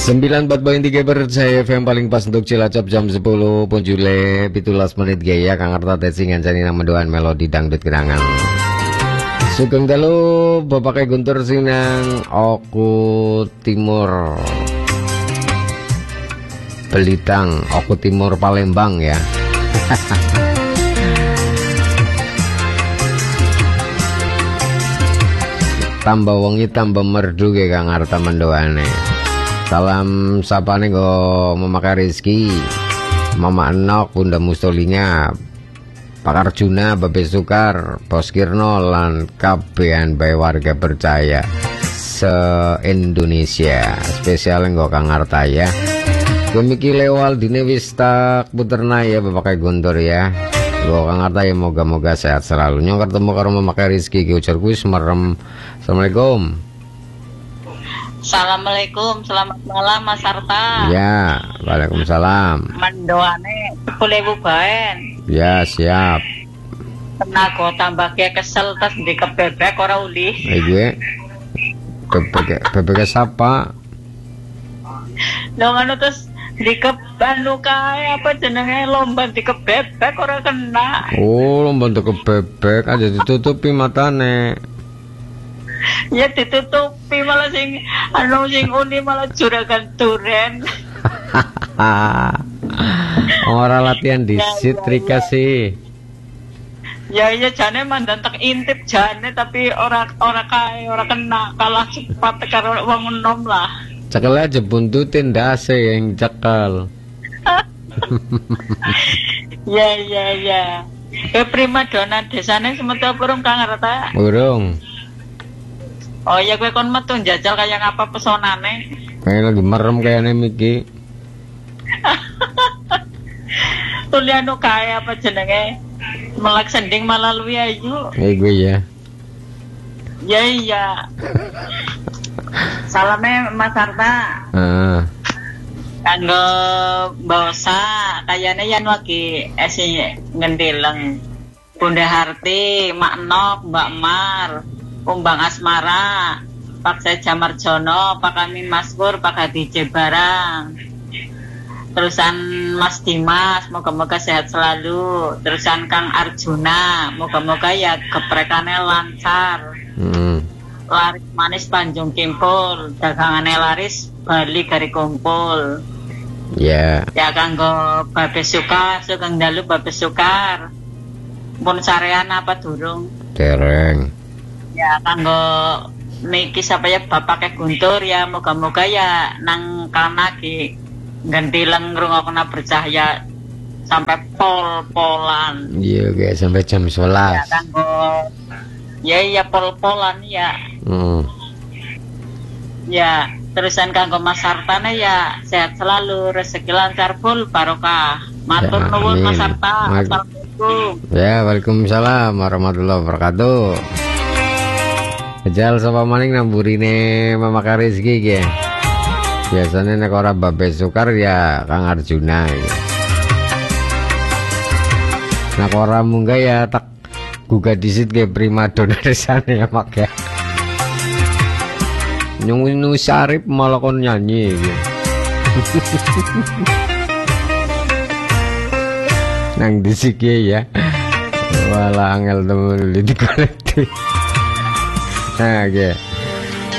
94.3 percaya FM paling pas untuk Cilacap jam 10 punjule 17 menit gaya Kang Arta tesing ngancani nang mendoan melodi dangdut kenangan. Sugeng dalu Bapak Guntur Sinang Oku Timur Belitang Oku Timur Palembang ya. Tambah wengi tambah merdu ke Kang Arta mendoane. Salam sapane go memakai rezeki Mama Enok, Bunda Mustolinya, Pak Arjuna, Babe Sukar, Bos Kirno lan kabehan bae warga percaya se-Indonesia. Spesial nggo Kang Arta ya. Gemiki lewal dine wis tak puterna ya Bapak Guntur ya. Nggo Kang Arta ya moga-moga sehat selalu. Nyong ketemu karo memakai rezeki ki ujar kuwi semerem. Assalamualaikum. Assalamualaikum, selamat malam Mas Arta. Ya, waalaikumsalam. Mendoane 10.000 baen. Ya, siap. Tenaga tambah kesel tas di kebebek ora uli. Iki bebek siapa? Lho ngono terus di kebanu kae apa jenenge lomba di kebebek ora kena. Oh, lomba untuk kebebek aja ditutupi matane. Ya ditutupi malah sing uni malah juragan duren. Ora latihan di Sitrika sih. Ya iya jane mandan tak intip jane tapi ora kena kalah cepat karo wong enom lah. Cekel aja buntutin dase yang cekel. Ya. Prima dona desane semetu burung Kang Arta. Burung. Oh ya gue kon metu njajal kayak apa pesonane. Kayak lagi merem kayaknya Miki. Tulianu kayak apa jenenge? Melak sending malah luwi ayu. Gue ya. Ya iya. Salamnya Mas Arta. Kanggo Bosa kayaknya yan lagi esi ngendeleng. Bunda Harti, Mak Nok, Mbak Mar, Umbang Asmara, Pak Seja Marjono, Pak Amin Maskur, Pak Hadi Jebarang, terusan Mas Dimas, moga-moga sehat selalu, terusan Kang Arjuna, moga-moga ya geprekane lancar, laris manis Panjung Kimpul, dagangannya laris Bali Gari Kumpul. Ya kanggo Babe Sukar, sugeng dalu Babe Sukar, pun sarean apa durung? Dereng. Ya kanggo niki siapa ya Bapak Guntur ya moga-moga ya nang kana ki gantileng ngrungokna bercahaya sampai pol-polan. Iya kayak sampai jam 11. Ya kanggo ya pol-polan ya. Ya terusan kanggo Mas Sartane ya sehat selalu, rezeki lancar full barokah. Matur nuwun Mas Sarta. Assalamualaikum. Ya waalaikumsalam warahmatullahi wabarakatuh. Jal sapa maning namburine memakai rezeki ya. Biasanya nek ora Babe Sukar ya Kang Arjuna ya. Nek ora munggah ya tak gugah disit ke prima dona desane ya mak ya. Nyung Syarif malah kon nyanyi ya. Nang disiki ya. Wala angel temen di kolektif. Nah, okay.